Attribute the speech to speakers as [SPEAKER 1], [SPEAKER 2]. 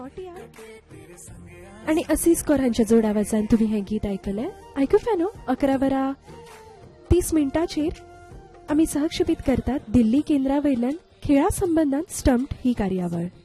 [SPEAKER 1] आणि असीस कोरांच्या जोड आवाजान तुम्ही हे गीत ऐकले. ऐकूफॅनो 11:30 आम्ही सहक्षेपित करतात दिल्ली केंद्रावयल्यान खेळा संबंधान स्टम्प्ड ही कार्यावळ.